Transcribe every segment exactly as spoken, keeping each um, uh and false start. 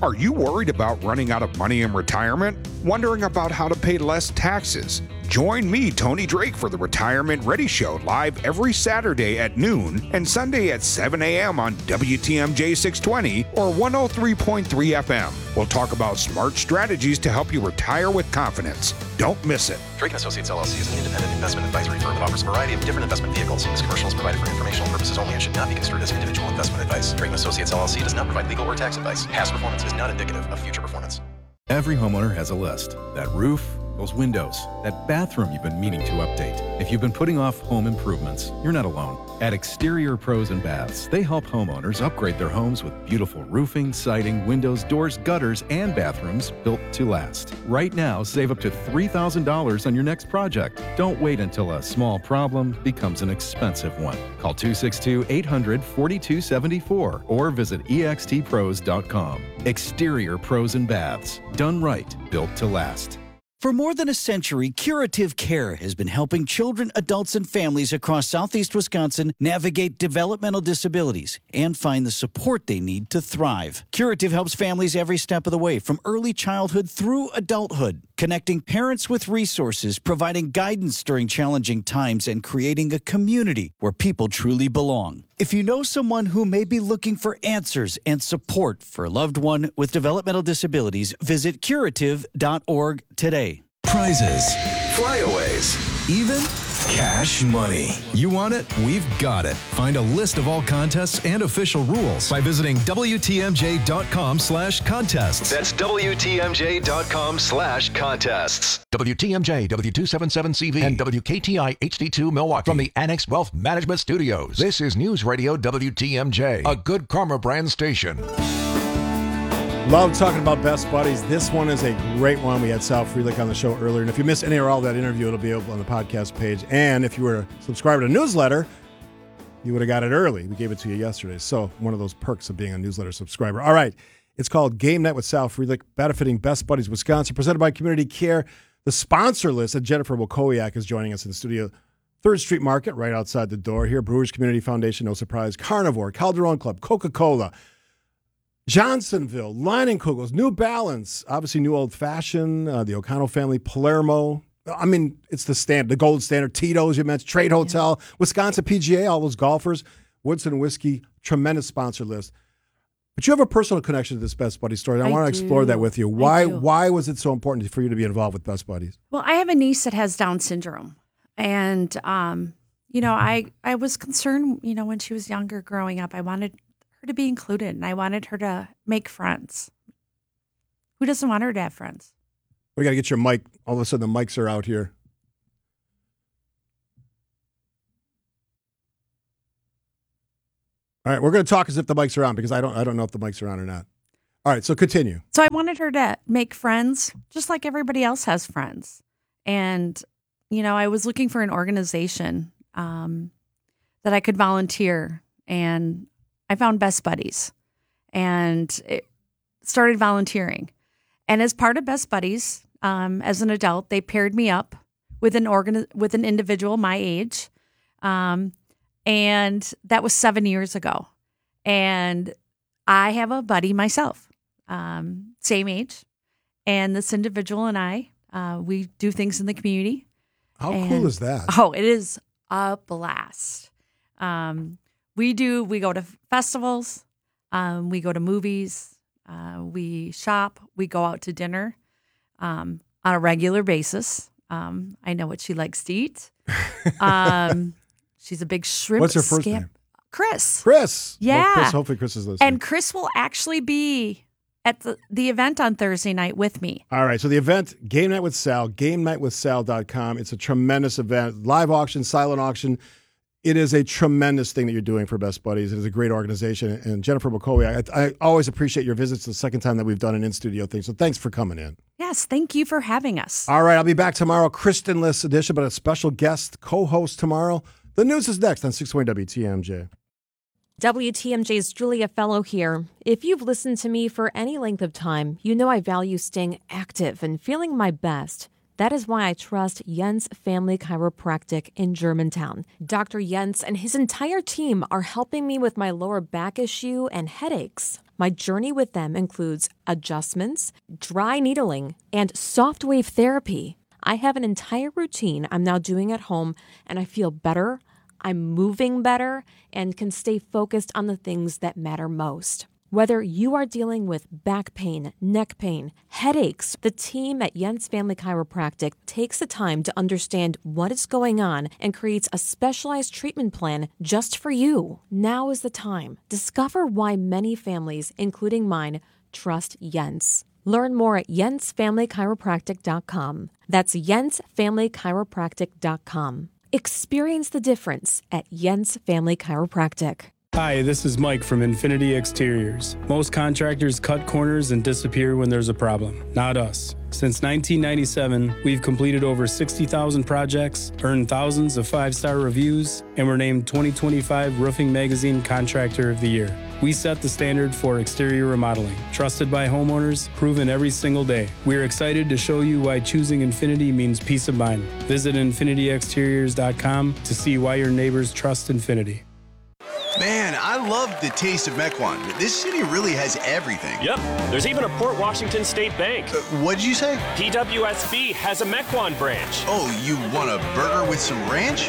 Are you worried about running out of money in retirement? Wondering about how to pay less taxes? Join me, Tony Drake, for the Retirement Ready Show, live every Saturday at noon and Sunday at seven a.m. on W T M J six twenty or one oh three point three F M. We'll talk about smart strategies to help you retire with confidence. Don't miss it. Drake and Associates L L C is an independent investment advisory firm that offers a variety of different investment vehicles. This commercial is provided for informational purposes only and should not be construed as individual investment advice. Drake and Associates L L C does not provide legal or tax advice. Past performance is not indicative of future performance. Every homeowner has a list. That roof, those windows, that bathroom you've been meaning to update. If you've been putting off home improvements, you're not alone. At Exterior Pros and Baths, they help homeowners upgrade their homes with beautiful roofing, siding, windows, doors, gutters, and bathrooms built to last. Right now, save up to three thousand dollars on your next project. Don't wait until a small problem becomes an expensive one. Call two six two, eight hundred, four two seven four or visit E X T pros dot com. Exterior Pros and Baths. Done right, built to last. For more than a century, Curative Care has been helping children, adults, and families across southeast Wisconsin navigate developmental disabilities and find the support they need to thrive. Curative helps families every step of the way, from early childhood through adulthood, connecting parents with resources, providing guidance during challenging times, and creating a community where people truly belong. If you know someone who may be looking for answers and support for a loved one with developmental disabilities, visit curative dot org today. Prizes, flyaways, even cash money. You want it? We've got it. Find a list of all contests and official rules by visiting W T M J dot com slash contests. That's W T M J dot com slash contests. W T M J W two seventy-seven C V and W K T I H D two Milwaukee from the Annex Wealth Management Studios. This is News Radio W T M J, a Good Karma brand station. Love talking about Best Buddies. This one is a great one. We had Sal Frelick on the show earlier. And if you missed any or all of that interview, it'll be available on the podcast page. And if you were a subscriber to the newsletter, you would have got it early. We gave it to you yesterday. So one of those perks of being a newsletter subscriber. All right. It's called Game Night with Sal Frelick, benefiting Best Buddies Wisconsin, presented by Community Care. The sponsor list, and Jennifer Wokowiak is joining us in the studio. third Street Market, right outside the door here. Brewers Community Foundation, no surprise. Carnivore, Calderon Club, Coca-Cola, Johnsonville, Leinenkugels, New Balance, obviously New Old Fashioned, uh, the O'Connell family, Palermo. I mean, it's the standard, the gold standard. Tito's, you mentioned, Trade Hotel, yeah. Wisconsin P G A, all those golfers, Woodson Whiskey, tremendous sponsor list. But you have a personal connection to this Best Buddies story. I, I want to explore that with you. Why Why was it so important for you to be involved with Best Buddies? Well, I have a niece that has Down syndrome. And, um, you know, I, I was concerned, you know, when she was younger growing up, I wanted her to be included, and I wanted her to make friends. Who doesn't want her to have friends? We got to get your mic. All of a sudden, the mics are out here. All right, we're going to talk as if the mics are on because I don't, I don't know if the mics are on or not. All right, so continue. So I wanted her to make friends, just like everybody else has friends. And, you know, I was looking for an organization um, that I could volunteer, and I found Best Buddies and it started volunteering. And as part of Best Buddies, um, as an adult, they paired me up with an organ with an individual my age. Um, and that was seven years ago. And I have a buddy myself, um, same age. And this individual and I, uh, we do things in the community. How and, cool is that? Oh, it is a blast. Um, We do, we go to festivals, um, we go to movies, uh, we shop, we go out to dinner um, on a regular basis. Um, I know what she likes to eat. Um, she's a big shrimp. What's her first scamp- name? Chris. Chris. Yeah. Well, Chris, hopefully Chris is listening. And Chris will actually be at the, the event on Thursday night with me. All right. So the event, Game Night with Sal, game night with sal dot com. It's a tremendous event. Live auction, silent auction. It is a tremendous thing that you're doing for Best Buddies. It is a great organization. And Jennifer McCoy, I, I always appreciate your visits. The second time that we've done an in-studio thing. So thanks for coming in. Yes, thank you for having us. All right, I'll be back tomorrow. Kristen-less edition, but a special guest co-host tomorrow. The news is next on six twenty W T M J. W T M J's Julia Fellow here. If you've listened to me for any length of time, you know I value staying active and feeling my best. That is why I trust Jens Family Chiropractic in Germantown. Doctor Jens and his entire team are helping me with my lower back issue and headaches. My journey with them includes adjustments, dry needling, and soft wave therapy. I have an entire routine I'm now doing at home, and I feel better, I'm moving better, and can stay focused on the things that matter most. Whether you are dealing with back pain, neck pain, headaches, the team at Jens Family Chiropractic takes the time to understand what is going on and creates a specialized treatment plan just for you. Now is the time. Discover why many families, including mine, trust Jens. Learn more at jens family chiropractic dot com. That's jens family chiropractic dot com. Experience the difference at Jens Family Chiropractic. Hi, this is Mike from Infinity Exteriors. Most contractors cut corners and disappear when there's a problem. Not us. Since nineteen ninety-seven, we've completed over sixty thousand projects, earned thousands of five-star reviews, and were named twenty twenty-five Roofing Magazine Contractor of the Year. We set the standard for exterior remodeling. Trusted by homeowners, proven every single day. We're excited to show you why choosing Infinity means peace of mind. Visit infinity exteriors dot com to see why your neighbors trust Infinity. Man, I love the taste of Mequon. This city really has everything. Yep. There's even a Port Washington State Bank. Uh, what'd you say? P W S B has a Mequon branch. Oh, you want a burger with some ranch?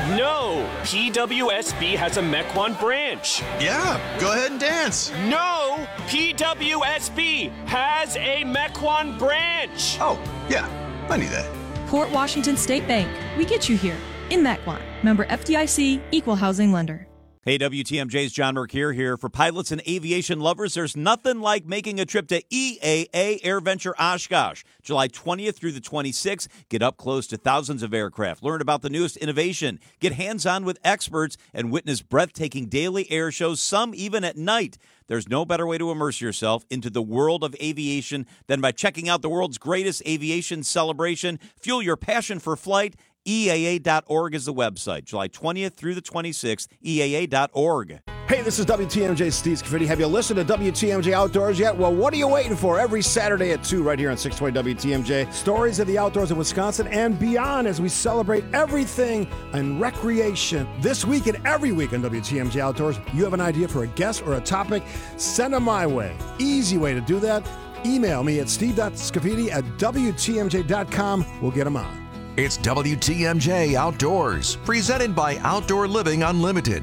No. P W S B has a Mequon branch. Yeah, go ahead and dance. No. P W S B has a Mequon branch. Oh, yeah. I knew that. Port Washington State Bank. We get you here in Mequon. Member F D I C, Equal Housing Lender. Hey, W T M J's John Mercure here. For pilots and aviation lovers, there's nothing like making a trip to E A A AirVenture Oshkosh. July twentieth through the twenty-sixth, get up close to thousands of aircraft. Learn about the newest innovation. Get hands-on with experts and witness breathtaking daily air shows, some even at night. There's no better way to immerse yourself into the world of aviation than by checking out the world's greatest aviation celebration. Fuel your passion for flight. E A A dot org is the website. July twentieth through the twenty-sixth, E A A dot org. Hey, this is W T M J Steve Scafidi. Have you listened to W T M J Outdoors yet? Well, what are you waiting for? Every Saturday at two right here on six twenty W T M J. Stories of the outdoors in Wisconsin and beyond as we celebrate everything in recreation. This week and every week on W T M J Outdoors, you have an idea for a guest or a topic, send them my way. Easy way to do that. Email me at steve dot scafidi at W T M J dot com. We'll get them on. It's W T M J Outdoors, presented by Outdoor Living Unlimited.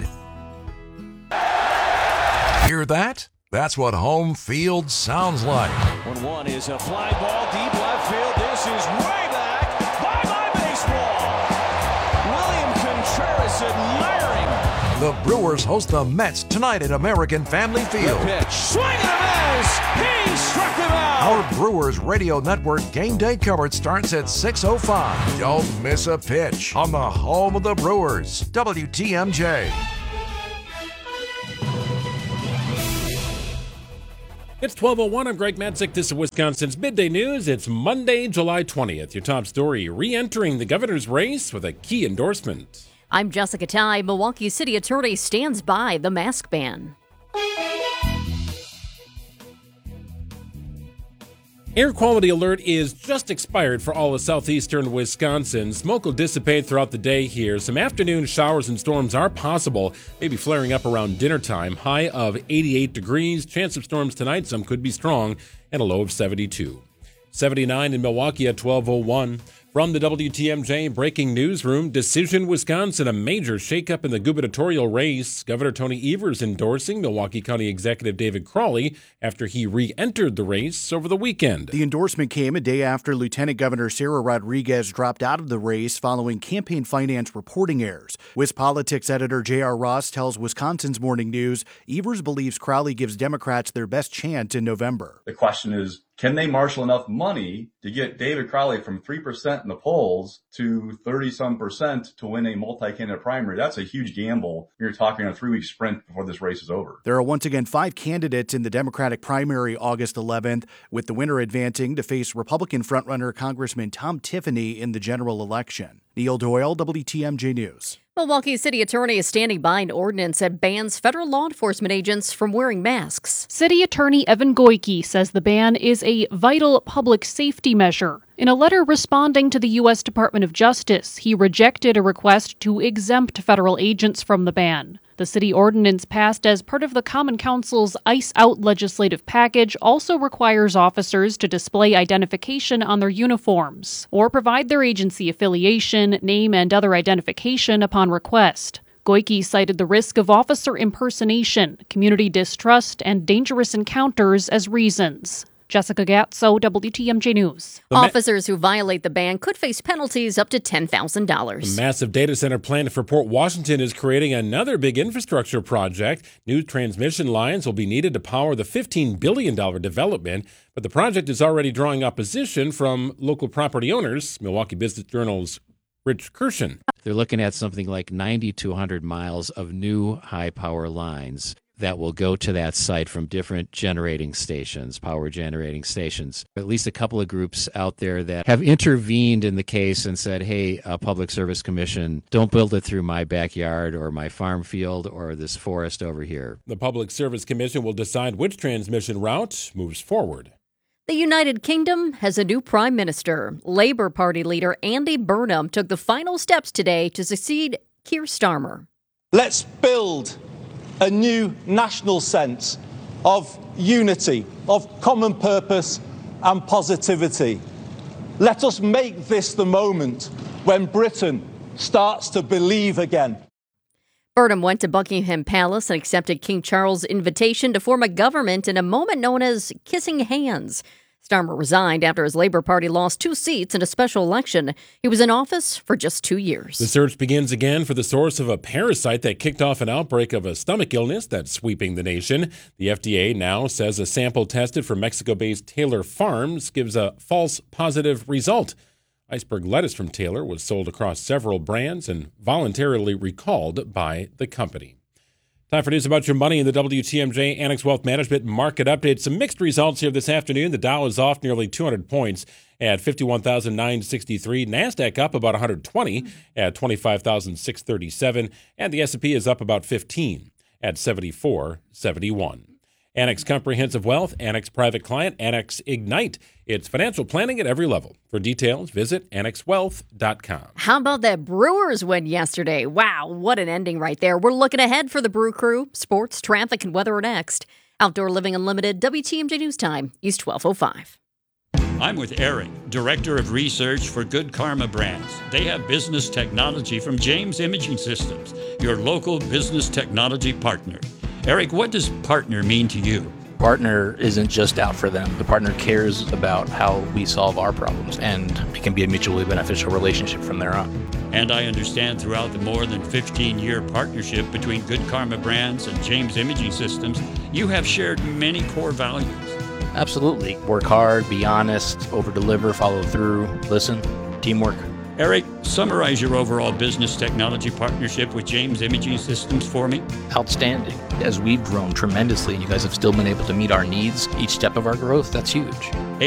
Hear that? That's what home field sounds like. one one is a fly ball deep left field. This is way back. Bye-bye baseball. William Contreras admiring. The Brewers host the Mets tonight at American Family Field. The pitch. Swing and a miss. He struck him out. Our Brewers Radio Network game day coverage starts at six oh five. Don't miss a pitch on the home of the Brewers, W T M J. It's twelve oh one. I'm Greg Matzik. This is Wisconsin's Midday News. It's Monday, July twentieth. Your top story, re-entering the governor's race with a key endorsement. I'm Jessica Ty. Milwaukee City Attorney stands by the mask ban. Air quality alert is just expired for all of southeastern Wisconsin. Smoke will dissipate throughout the day here. Some afternoon showers and storms are possible, maybe flaring up around dinner time. High of eighty-eight degrees. Chance of storms tonight, some could be strong, and a low of seventy-two. seventy-nine in Milwaukee at twelve oh one. From the W T M J Breaking Newsroom, Decision Wisconsin, a major shakeup in the gubernatorial race. Governor Tony Evers endorsing Milwaukee County Executive David Crowley after he re-entered the race over the weekend. The endorsement came a day after Lieutenant Governor Sarah Rodriguez dropped out of the race following campaign finance reporting errors. WisPolitics editor J R. Ross tells Wisconsin's Morning News Evers believes Crowley gives Democrats their best chance in November. The question is, can they marshal enough money to get David Crowley from three percent in the polls to thirty-some percent to win a multi-candidate primary? That's a huge gamble. You're talking a three-week sprint before this race is over. There are once again five candidates in the Democratic primary August eleventh, with the winner advancing to face Republican frontrunner Congressman Tom Tiffany in the general election. Neil Doyle, W T M J News. Milwaukee City Attorney is standing by an ordinance that bans federal law enforcement agents from wearing masks. City Attorney Evan Goyke says the ban is a vital public safety measure. In a letter responding to the U S Department of Justice, he rejected a request to exempt federal agents from the ban. The city ordinance passed as part of the Common Council's ICE Out legislative package also requires officers to display identification on their uniforms or provide their agency affiliation, name, and other identification upon request. Goyke cited the risk of officer impersonation, community distrust, and dangerous encounters as reasons. Jessica Gatso, W T M J News. Ma- Officers who violate the ban could face penalties up to ten thousand dollars. The massive data center plan for Port Washington is creating another big infrastructure project. New transmission lines will be needed to power the fifteen billion dollars development, but the project is already drawing opposition from local property owners. Milwaukee Business Journal's Rich Kirshen. They're looking at something like ninety to one hundred miles of new high-power lines that will go to that site from different generating stations, power generating stations. At least a couple of groups out there that have intervened in the case and said, hey, uh, Public Service Commission, don't build it through my backyard or my farm field or this forest over here. The Public Service Commission will decide which transmission route moves forward. The United Kingdom has a new prime minister. Labour Party leader Andy Burnham took the final steps today to succeed Keir Starmer. Let's build a new national sense of unity, of common purpose and positivity. Let us make this the moment when Britain starts to believe again. Burnham went to Buckingham Palace and accepted King Charles' invitation to form a government in a moment known as kissing hands. Starmer resigned after his Labour Party lost two seats in a special election. He was in office for just two years. The search begins again for the source of a parasite that kicked off an outbreak of a stomach illness that's sweeping the nation. The F D A now says a sample tested for Mexico-based Taylor Farms gives a false positive result. Iceberg lettuce from Taylor was sold across several brands and voluntarily recalled by the company. Time for news about your money in the W T M J Annex Wealth Management Market Update. Some mixed results here this afternoon. The Dow is off nearly two hundred points at fifty-one thousand nine hundred sixty-three. NASDAQ up about one hundred twenty at twenty-five thousand six hundred thirty-seven. And the S and P is up about fifteen at seventy-four seventy-one. Annex Comprehensive Wealth, Annex Private Client, Annex Ignite. It's financial planning at every level. For details, visit annex wealth dot com. How about that Brewers win yesterday? Wow, what an ending right there. We're looking ahead for the Brew Crew. Sports, traffic, and weather are next. Outdoor Living Unlimited, W T M J News Time, East twelve oh five. I'm with Eric, Director of Research for Good Karma Brands. They have business technology from James Imaging Systems, your local business technology partner. Eric, what does partner mean to you? Partner isn't just out for them. The partner cares about how we solve our problems, and it can be a mutually beneficial relationship from there on. And I understand throughout the more than fifteen-year partnership between Good Karma Brands and James Imaging Systems, you have shared many core values. Absolutely. Work hard, be honest, over-deliver, follow through, listen, teamwork. Eric, summarize your overall business technology partnership with James Imaging Systems for me. Outstanding. As we've grown tremendously and you guys have still been able to meet our needs each step of our growth, that's huge.